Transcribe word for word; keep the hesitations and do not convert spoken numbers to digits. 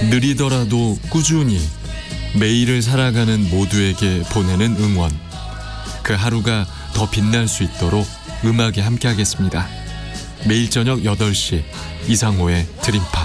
느리더라도 꾸준히 매일을 살아가는 모두에게 보내는 응원. 그 하루가 더 빛날 수 있도록 음악에 함께하겠습니다. 매일 저녁 여덟 시 이상호의 드림파.